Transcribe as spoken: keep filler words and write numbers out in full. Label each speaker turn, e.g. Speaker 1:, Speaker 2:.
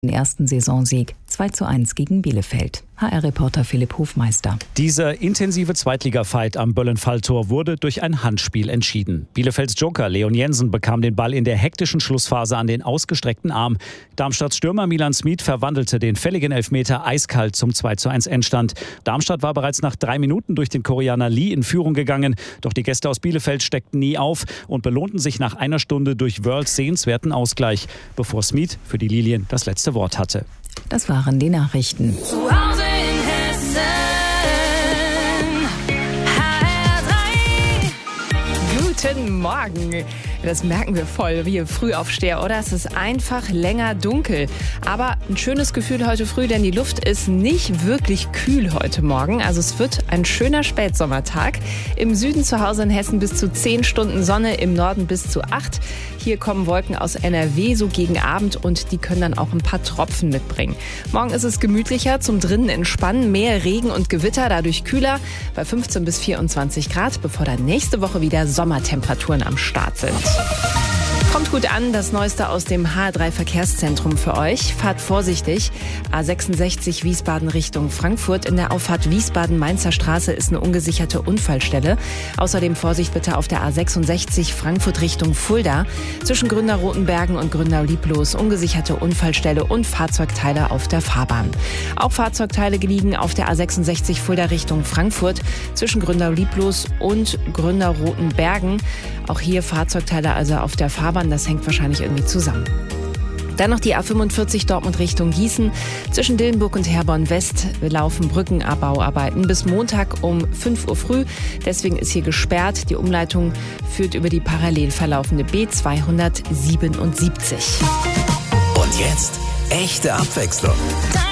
Speaker 1: Den ersten Saisonsieg zwei zu eins gegen Bielefeld. H R-Reporter Philipp Hofmeister.
Speaker 2: Dieser intensive Zweitliga-Fight am Böllenfalltor wurde durch ein Handspiel entschieden. Bielefelds Joker Leon Jensen bekam den Ball in der hektischen Schlussphase an den ausgestreckten Arm. Darmstadts Stürmer Milan Smith verwandelte den fälligen Elfmeter eiskalt zum zwei zu eins Endstand. Darmstadt war bereits nach drei Minuten durch den Koreaner Lee in Führung gegangen. Doch die Gäste aus Bielefeld steckten nie auf und belohnten sich nach einer Stunde durch Wörls sehenswerten Ausgleich, bevor Smith für die Lilien das letzte Wort hatte.
Speaker 1: Das waren die Nachrichten.
Speaker 3: Zu Hause in Hessen, H R drei.
Speaker 4: Guten Morgen. Das merken wir voll, wir Frühaufsteher, oder? Es ist einfach länger dunkel. Aber ein schönes Gefühl heute früh, denn die Luft ist nicht wirklich kühl heute Morgen. Also es wird ein schöner Spätsommertag. Im Süden zu Hause in Hessen bis zu zehn Stunden Sonne, im Norden bis zu acht. Hier kommen Wolken aus N R W so gegen Abend und die können dann auch ein paar Tropfen mitbringen. Morgen ist es gemütlicher, zum drinnen entspannen, mehr Regen und Gewitter, dadurch kühler bei fünfzehn bis vierundzwanzig Grad, bevor dann nächste Woche wieder Sommertemperaturen am Start sind. Kommt gut an, das Neueste aus dem H R drei Verkehrszentrum für euch. Fahrt vorsichtig. A sechsundsechzig Wiesbaden Richtung Frankfurt. In der Auffahrt Wiesbaden-Mainzer Straße ist eine ungesicherte Unfallstelle. Außerdem Vorsicht bitte auf der A sechsundsechzig Frankfurt Richtung Fulda. Zwischen Gründau-Rotenbergen und Gründau-Lieblos ungesicherte Unfallstelle und Fahrzeugteile auf der Fahrbahn. Auch Fahrzeugteile liegen auf der A sechsundsechzig Fulda Richtung Frankfurt. Zwischen Gründau-Lieblos und Gründau-Rotenbergen. Auch hier Fahrzeugteile also auf der Fahrbahn. Das hängt wahrscheinlich irgendwie zusammen. Dann noch die A fünfundvierzig Dortmund Richtung Gießen. Zwischen Dillenburg und Herborn West laufen Brückenabbauarbeiten bis Montag um fünf Uhr früh. Deswegen ist hier gesperrt. Die Umleitung führt über die parallel verlaufende B zweihundertsiebenundsiebzig.
Speaker 5: Und jetzt echte Abwechslung.